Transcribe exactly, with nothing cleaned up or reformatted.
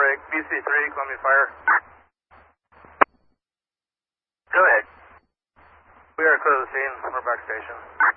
break. B C three, Columbia Fire. Go ahead. We are clear of the scene. We're back station.